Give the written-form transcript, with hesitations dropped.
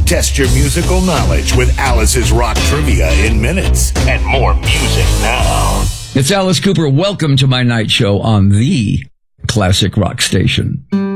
Test your musical knowledge with Alice's Rock Trivia in minutes. And more music now. It's Alice Cooper. Welcome to my night show on the Classic Rock Station.